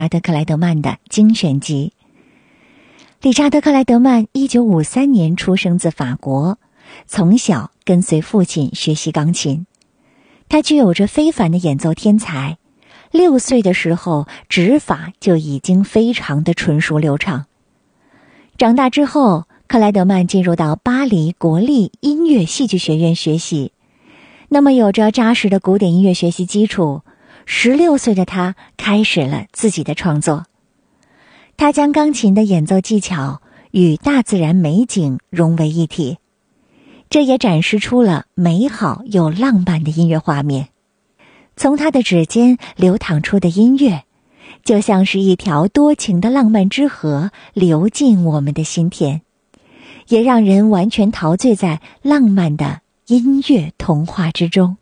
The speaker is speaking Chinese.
查德·克莱德曼的精选集。理查德·克莱德曼1953年出生自法国，从小跟随父亲学习钢琴。他具有着非凡的演奏天才，6岁的时候指法就已经非常的纯熟流畅。长大之后，克莱德曼进入到巴黎国立音乐戏剧学院学习。那么有着扎实的古典音乐学习基础，16岁的他开始了自己的创作。他将钢琴的演奏技巧与大自然美景融为一体，这也展示出了美好又浪漫的音乐画面。从他的指尖流淌出的音乐，就像是一条多情的浪漫之河流进我们的心田，也让人完全陶醉在浪漫的音乐童话之中。